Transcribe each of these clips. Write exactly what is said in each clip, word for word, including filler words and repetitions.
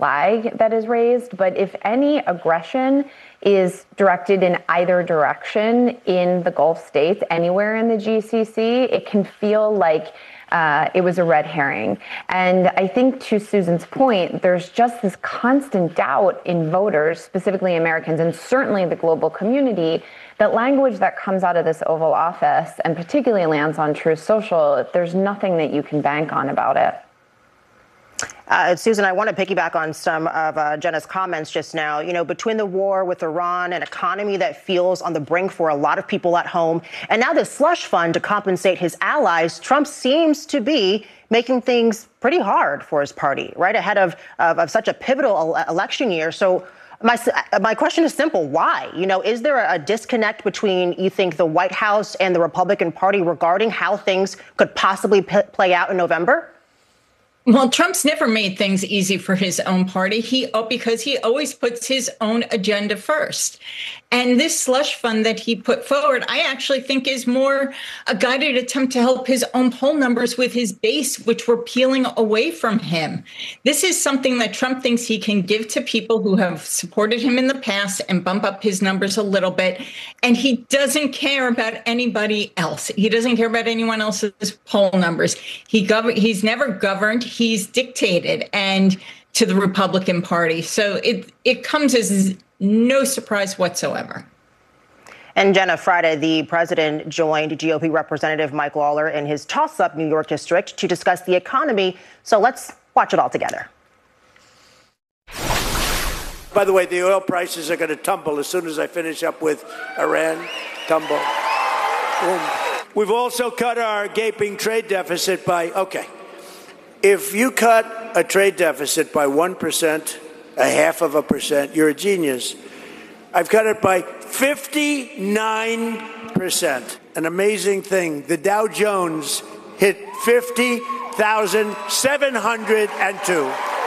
flag that is raised. But if any aggression is directed in either direction in the Gulf states, anywhere in the G C C, it can feel like uh, it was a red herring. And I think, to Susan's point, there's just this constant doubt in voters, specifically Americans, and certainly the global community, that language that comes out of this Oval Office, and particularly lands on Truth Social, there's nothing that you can bank on about it. Uh, Susan, I want to piggyback on some of uh, Jenna's comments just now. You know, between the war with Iran, an economy that feels on the brink for a lot of people at home, and now this slush fund to compensate his allies, Trump seems to be making things pretty hard for his party, right ahead of, of, of such a pivotal election year. So my, my question is simple. Why? You know, is there a disconnect between, you think, the White House and the Republican Party regarding how things could possibly p- play out in November? Well, Trump's never made things easy for his own party. He oh, because he always puts his own agenda first. And this slush fund that he put forward, I actually think is more a guided attempt to help his own poll numbers with his base, which were peeling away from him. This is something that Trump thinks he can give to people who have supported him in the past and bump up his numbers a little bit. And he doesn't care about anybody else. He doesn't care about anyone else's poll numbers. He gov- He's never governed. He's dictated and to the Republican Party. So it it comes as no surprise whatsoever. And Jenna, Friday, the president joined G O P Representative Mike Lawler in his toss-up New York district to discuss the economy. So let's watch it all together. By the way, the oil prices are going to tumble as soon as I finish up with Iran. Tumble. Boom. We've also cut our gaping trade deficit by, okay, if you cut a trade deficit by one percent, a half of a percent, you're a genius. I've cut it by fifty-nine percent. An amazing thing. The Dow Jones hit fifty thousand seven hundred two.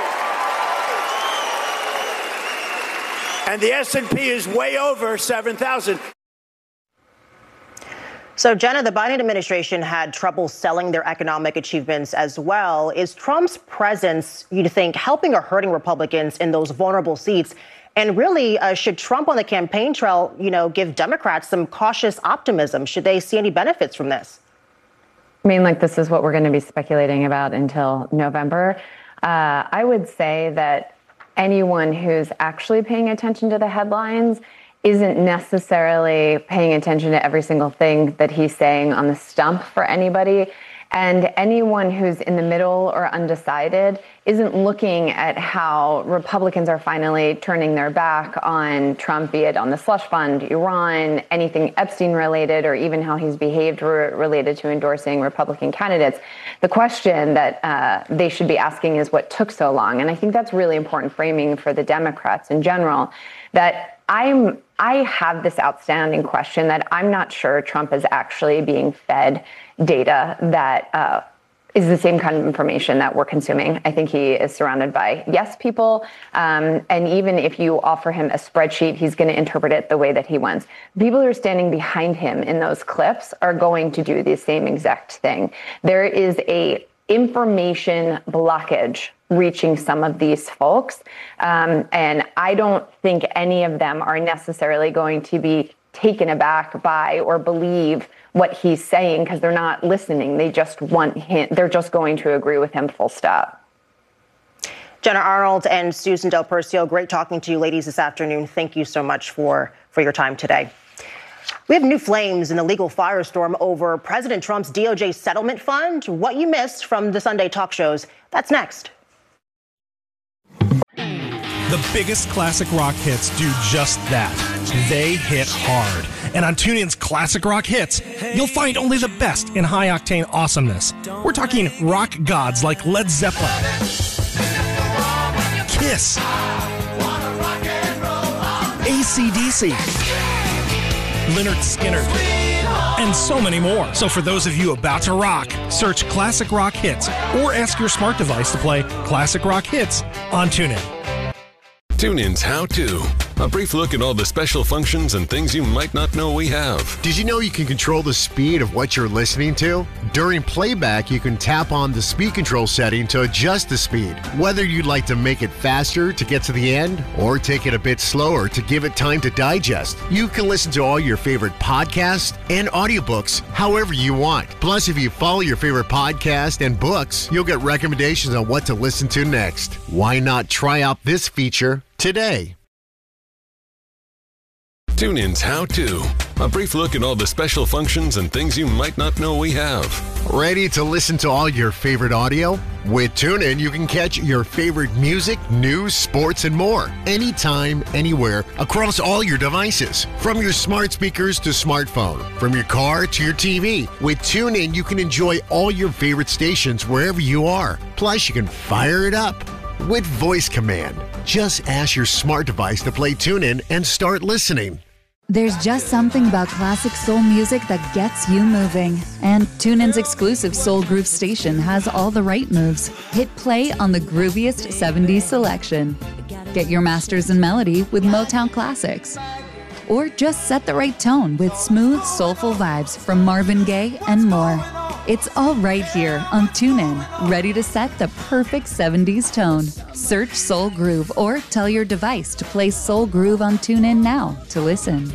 And the S and P is way over seven thousand. So, Jenna, the Biden administration had trouble selling their economic achievements as well. Is Trump's presence, you think, helping or hurting Republicans in those vulnerable seats? And really, uh, should Trump on the campaign trail, you know, give Democrats some cautious optimism? Should they see any benefits from this? I mean, like, this is what we're going to be speculating about until November. Uh, I would say that anyone who's actually paying attention to the headlines isn't necessarily paying attention to every single thing that he's saying on the stump for anybody. And anyone who's in the middle or undecided isn't looking at how Republicans are finally turning their back on Trump, be it on the slush fund, Iran, anything Epstein related, or even how he's behaved re- related to endorsing Republican candidates. The question that uh, they should be asking is what took so long. And I think that's really important framing for the Democrats in general, that I'm I have this outstanding question that I'm not sure Trump is actually being fed data that uh, is the same kind of information that we're consuming. I think he is surrounded by yes people. Um, and even if you offer him a spreadsheet, he's going to interpret it the way that he wants. People who are standing behind him in those clips are going to do the same exact thing. There is a information blockage reaching some of these folks. Um, and I don't think any of them are necessarily going to be taken aback by or believe what he's saying because they're not listening. They just want him. They're just going to agree with him full stop. Jenna Arnold and Susan Del Percio, great talking to you ladies this afternoon. Thank you so much for, for your time today. We have new flames in the legal firestorm over President Trump's D O J settlement fund. What you missed from the Sunday talk shows, that's next. The biggest classic rock hits do just that. They hit hard. And on TuneIn's Classic Rock Hits, you'll find only the best in high-octane awesomeness. We're talking rock gods like Led Zeppelin, Kiss, A C D C, Lynyrd Skynyrd, and so many more. So for those of you about to rock, search Classic Rock Hits or ask your smart device to play Classic Rock Hits on TuneIn. TuneIn's How To. A brief look at all the special functions and things you might not know we have. Did you know you can control the speed of what you're listening to? During playback, you can tap on the speed control setting to adjust the speed. Whether you'd like to make it faster to get to the end or take it a bit slower to give it time to digest, you can listen to all your favorite podcasts and audiobooks however you want. Plus, if you follow your favorite podcast and books, you'll get recommendations on what to listen to next. Why not try out this feature today? TuneIn's How To. A brief look at all the special functions and things you might not know we have. Ready to listen to all your favorite audio? With TuneIn, you can catch your favorite music, news, sports, and more. Anytime, anywhere, across all your devices. From your smart speakers to smartphone. From your car to your T V. With TuneIn, you can enjoy all your favorite stations wherever you are. Plus, you can fire it up with voice command. Just ask your smart device to play TuneIn and start listening. There's just something about classic soul music that gets you moving. And TuneIn's exclusive Soul Groove station has all the right moves. Hit play on the grooviest seventies selection. Get your masters in melody with Motown classics. Or just set the right tone with smooth, soulful vibes from Marvin Gaye and more. It's all right here on TuneIn, ready to set the perfect seventies tone. Search Soul Groove or tell your device to play Soul Groove on TuneIn now to listen.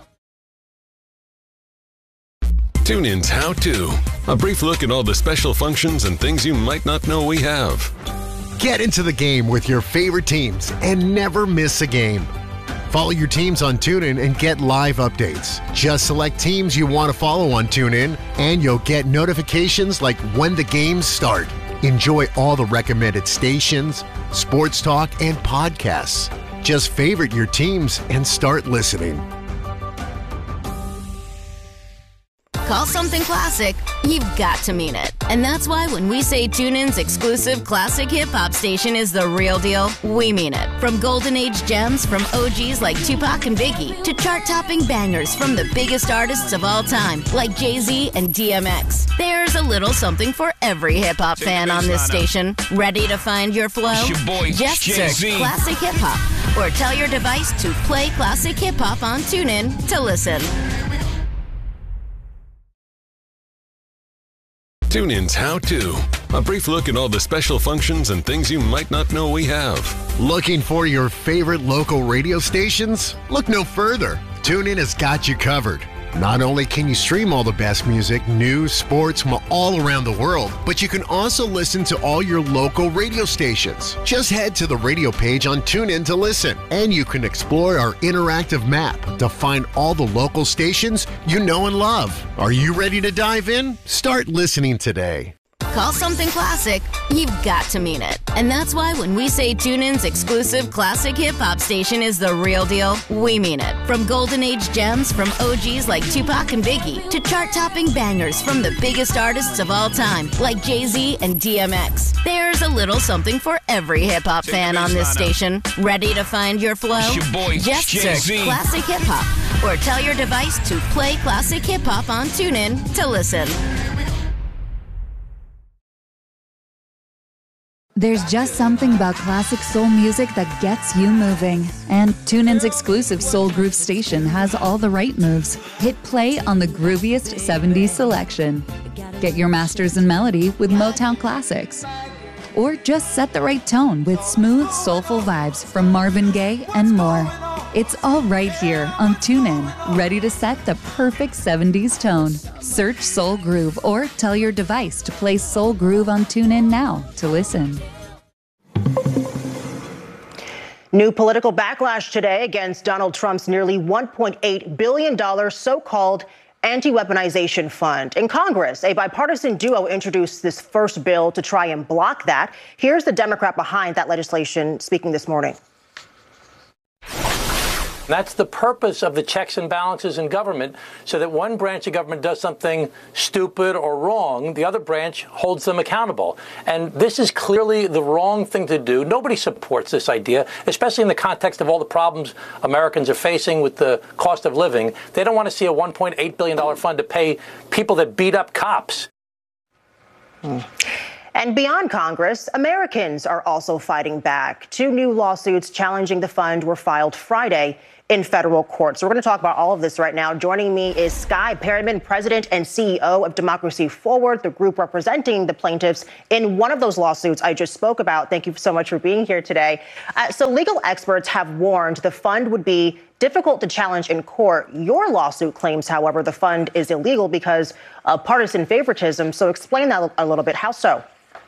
TuneIn's How To. A brief look at all the special functions and things you might not know we have. Get into the game with your favorite teams and never miss a game. Follow your teams on TuneIn and get live updates. Just select teams you want to follow on TuneIn, and you'll get notifications like when the games start. Enjoy all the recommended stations, sports talk, and podcasts. Just favorite your teams and start listening. Call something classic, you've got to mean it. And that's why when we say TuneIn's exclusive classic hip-hop station is the real deal, we mean it. From golden age gems from O Gs like Tupac and Biggie to chart-topping bangers from the biggest artists of all time like Jay-Z and D M X. There's a little something for every hip-hop fan on this station. Ready to find your flow? Your boy, Just search Classic Hip Hop or tell your device to play Classic Hip Hop on TuneIn to listen. TuneIn's How To. A brief look at all the special functions and things you might not know we have. Looking for your favorite local radio stations? Look no further. TuneIn has got you covered. Not only can you stream all the best music, news, sports from all around the world, but you can also listen to all your local radio stations. Just head to the radio page on TuneIn to listen, and you can explore our interactive map to find all the local stations you know and love. Are you ready to dive in? Start listening today. Call something classic, you've got to mean it. And that's why when we say TuneIn's exclusive classic hip-hop station is the real deal, we mean it. From golden age gems from O Gs like Tupac and Biggie to chart-topping bangers from the biggest artists of all time like Jay-Z and D M X. There's a little something for every hip-hop fan on this station. Ready to find your flow? Your boy, Just Jay-Z. search Classic Hip Hop or tell your device to play Classic Hip Hop on TuneIn to listen. There's just something about classic soul music that gets you moving. And TuneIn's exclusive Soul Groove station has all the right moves. Hit play on the grooviest seventies selection. Get your masters in melody with Motown classics. Or just set the right tone with smooth, soulful vibes from Marvin Gaye and more. It's all right here on TuneIn, ready to set the perfect seventies tone. Search Soul Groove or tell your device to play Soul Groove on TuneIn now to listen. New political backlash today against Donald Trump's nearly one point eight billion dollars so-called anti-weaponization fund. In Congress, a bipartisan duo introduced this first bill to try and block that. Here's the Democrat behind that legislation speaking this morning. That's the purpose of the checks and balances in government, so that one branch of government does something stupid or wrong, the other branch holds them accountable. And this is clearly the wrong thing to do. Nobody supports this idea, especially in the context of all the problems Americans are facing with the cost of living. They don't want to see a one point eight billion dollars fund to pay people that beat up cops. Hmm. And beyond Congress, Americans are also fighting back. Two new lawsuits challenging the fund were filed Friday in federal court. So we're going to talk about all of this right now. Joining me is Skye Perryman, President and C E O of Democracy Forward, the group representing the plaintiffs in one of those lawsuits I just spoke about. Thank you so much for being here today. Uh, so legal experts have warned the fund would be difficult to challenge in court. Your lawsuit claims, however, the fund is illegal because of partisan favoritism. So explain that a little bit. How so?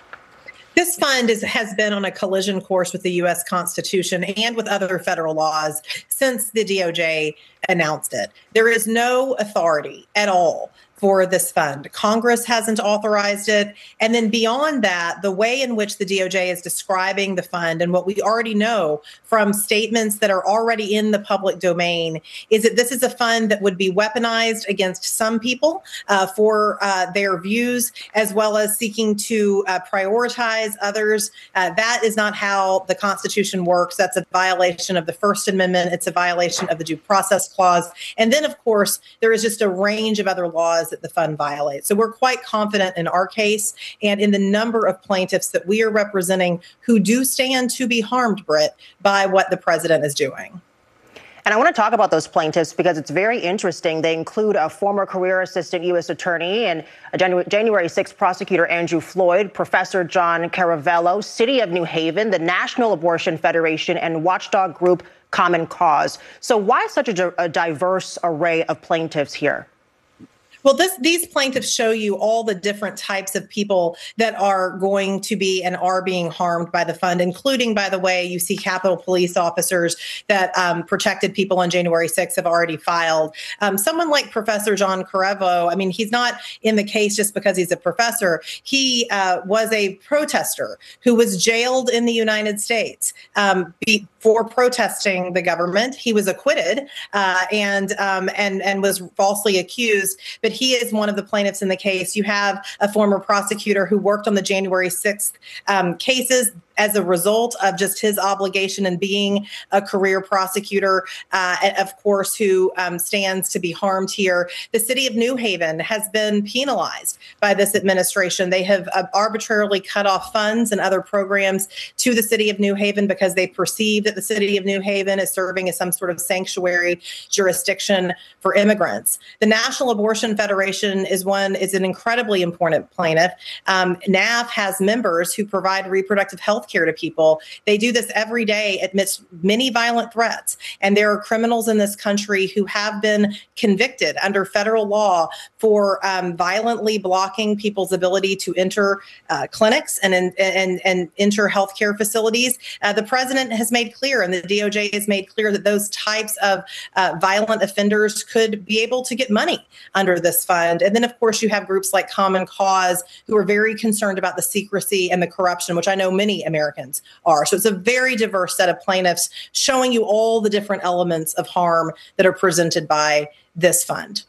This fund is, has been on a collision course with the U S Constitution and with other federal laws since the D O J announced it. There is no authority at all for this fund. Congress hasn't authorized it. And then beyond that, the way in which the D O J is describing the fund and what we already know from statements that are already in the public domain is that this is a fund that would be weaponized against some people uh, for uh, their views, as well as seeking to uh, prioritize others. Uh, that is not how the Constitution works. That's a violation of the First Amendment. It's a violation of the Due Process Clause. And then, of course, there is just a range of other laws that the fund violates. So we're quite confident in our case and in the number of plaintiffs that we are representing who do stand to be harmed, Britt, by what the president is doing. And I want to talk about those plaintiffs because it's very interesting. They include a former career assistant U S attorney and a January sixth prosecutor, Andrew Floyd, Professor John Caravello, City of New Haven, the National Abortion Federation, and watchdog group Common Cause. So why such a, a diverse array of plaintiffs here? Well, this, these plaintiffs show you all the different types of people that are going to be and are being harmed by the fund, including, by the way, you see Capitol Police officers that um, protected people on January sixth have already filed. Um, someone like Professor John Caravello, I mean, he's not in the case just because he's a professor. He uh, was a protester who was jailed in the United States um, be, for protesting the government. He was acquitted uh, and, um, and, and was falsely accused. But he is one of the plaintiffs in the case. You have a former prosecutor who worked on the January sixth um, cases as a result of just his obligation and being a career prosecutor, uh, and of course, who um, stands to be harmed here. The city of New Haven has been penalized by this administration. They have uh, arbitrarily cut off funds and other programs to the city of New Haven because they perceive that the city of New Haven is serving as some sort of sanctuary jurisdiction for immigrants. The National Abortion Federation is one, is an incredibly important plaintiff. Um, N A F has members who provide reproductive health care to people. They do this every day amidst many violent threats. And there are criminals in this country who have been convicted under federal law for um, violently blocking people's ability to enter uh, clinics and, and, and, and enter healthcare facilities. Uh, the president has made clear, and the D O J has made clear, that those types of uh, violent offenders could be able to get money under this fund. And then, of course, you have groups like Common Cause who are very concerned about the secrecy and the corruption, which I know many Americans Americans are. So it's a very diverse set of plaintiffs showing you all the different elements of harm that are presented by this fund.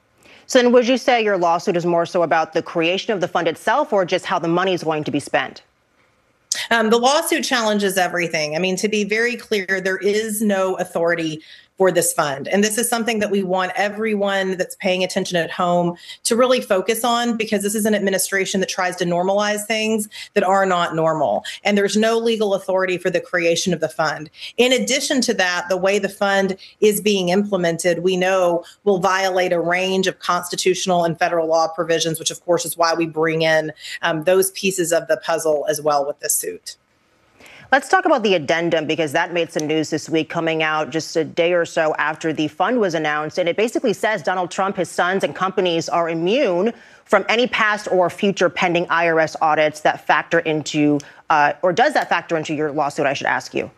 So then would you say your lawsuit is more so about the creation of the fund itself or just how the money is going to be spent? Um, the lawsuit challenges everything. I mean, to be very clear, there is no authority for this fund. And this is something that we want everyone that's paying attention at home to really focus on, because this is an administration that tries to normalize things that are not normal. And there's no legal authority for the creation of the fund. In addition to that, the way the fund is being implemented, we know will violate a range of constitutional and federal law provisions, which of course is why we bring in um, those pieces of the puzzle as well with this suit. Let's talk about the addendum, because that made some news this week, coming out just a day or so after the fund was announced. And it basically says Donald Trump, his sons, and companies are immune from any past or future pending I R S audits that factor into, uh, or does that factor into your lawsuit, I should ask you?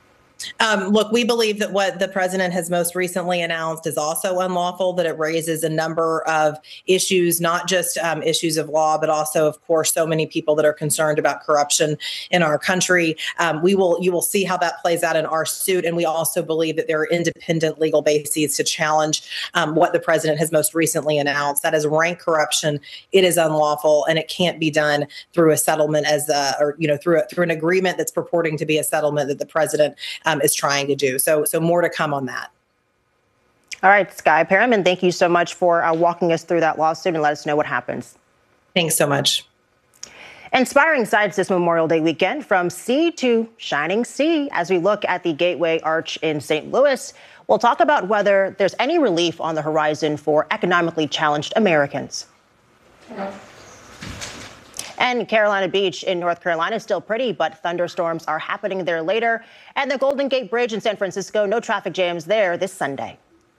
Um, look, we believe that what the president has most recently announced is also unlawful, that it raises a number of issues, not just um, issues of law, but also, of course, so many people that are concerned about corruption in our country. Um, we will, you will see how that plays out in our suit. And we also believe that there are independent legal bases to challenge um, what the president has most recently announced. That is rank corruption. It is unlawful, and it can't be done through a settlement as a, or, you know, through a, through an agreement that's purporting to be a settlement that the president um, is trying to do. So, so more to come on that. All right, Skye Perryman, thank you so much for uh, walking us through that lawsuit, and let us know what happens. Thanks so much. Inspiring sights this Memorial Day weekend, from sea to shining sea, as we look at the Gateway Arch in Saint Louis. We'll talk about whether there's any relief on the horizon for economically challenged Americans. And Carolina Beach in North Carolina is still pretty, but thunderstorms are happening there later. And the Golden Gate Bridge in San Francisco, no traffic jams there this Sunday.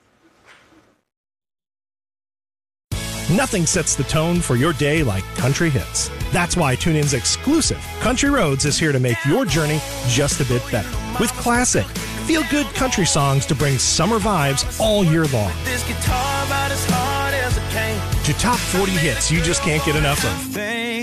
Nothing sets the tone for your day like country hits. That's why TuneIn's exclusive Country Roads is here to make your journey just a bit better. With classic, feel-good country songs to bring summer vibes all year long. To top forty hits you just can't get enough of.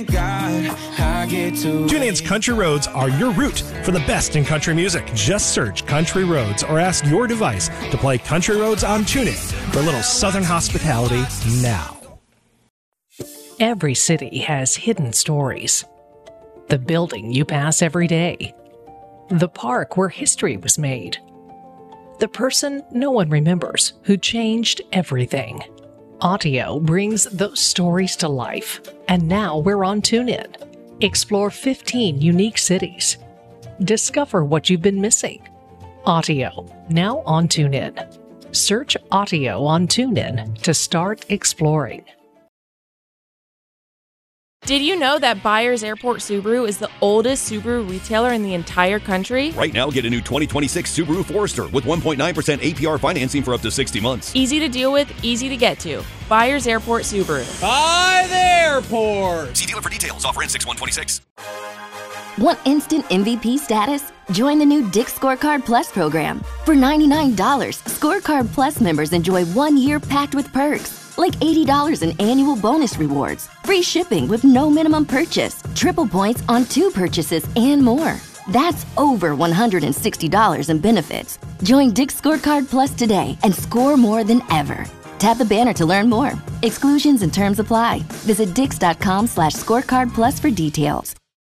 TuneIn's Country Roads are your route for the best in country music. Just search Country Roads or ask your device to play Country Roads on TuneIn for a little southern hospitality now. Every city has hidden stories. The building you pass every day. The park where history was made. The person no one remembers who changed everything. Audio brings those stories to life, and now we're on TuneIn. Explore fifteen unique cities. Discover what you've been missing. Audio, now on TuneIn. Search Audio on TuneIn to start exploring. Did you know that Byers Airport Subaru is the oldest Subaru retailer in the entire country? Right now, get a new twenty twenty-six Subaru Forester with one point nine percent A P R financing for up to sixty months. Easy to deal with, easy to get to. Byers Airport Subaru. By the airport! See dealer for details. Offer ends six one twenty-six. Want instant M V P status? Join the new Dick's Scorecard Plus program. For ninety-nine dollars, Scorecard Plus members enjoy one year packed with perks. Like eighty dollars in annual bonus rewards, free shipping with no minimum purchase, triple points on two purchases, and more. That's over one hundred sixty dollars in benefits. Join Dick's Scorecard Plus today and score more than ever. Tap the banner to learn more. Exclusions and terms apply. Visit dix.com slash scorecard plus for details.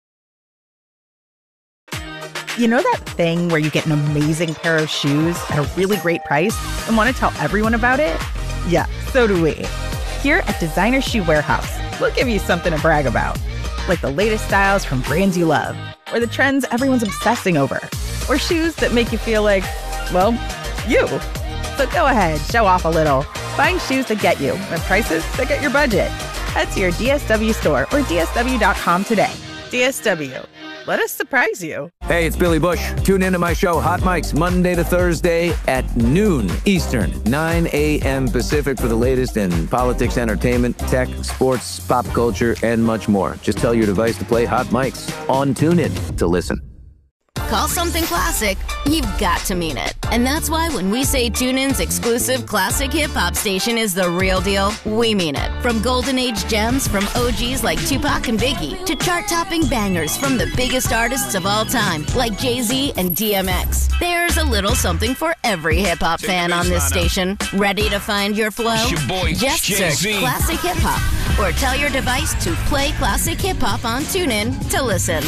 You know that thing where you get an amazing pair of shoes at a really great price and want to tell everyone about it? Yeah, so do we. Here at Designer Shoe Warehouse, we'll give you something to brag about. Like the latest styles from brands you love, or the trends everyone's obsessing over, or shoes that make you feel like, well, you. So go ahead, show off a little. Find shoes that get you at prices that get your budget. Head to your D S W store or D S W dot com today. D S W. Let us surprise you. Hey, it's Billy Bush. Tune into my show, Hot Mics, Monday to Thursday at noon Eastern, nine a.m. Pacific for the latest in politics, entertainment, tech, sports, pop culture, and much more. Just tell your device to play Hot Mics on TuneIn to listen. Call something classic, you've got to mean it. And that's why when we say TuneIn's exclusive classic hip-hop station is the real deal, we mean it. From golden age gems from O Gs like Tupac and Biggie to chart-topping bangers from the biggest artists of all time like Jay-Z and D M X. There's a little something for every hip-hop fan on this station. Ready to find your flow? It's your boy, Just Jay-Z. search Classic Hip Hop or tell your device to play Classic Hip Hop on TuneIn to listen.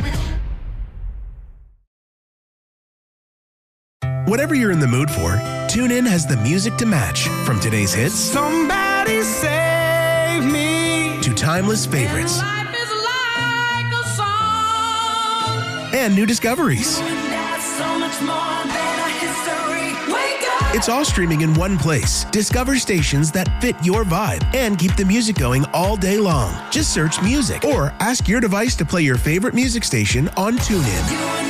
Whatever you're in the mood for, TuneIn has the music to match. From today's hits, Somebody save me, to timeless favorites, and life is like a song, and new discoveries. that's so much more than a history. Wake up! It's all streaming in one place. Discover stations that fit your vibe and keep the music going all day long. Just search music or ask your device to play your favorite music station on TuneIn.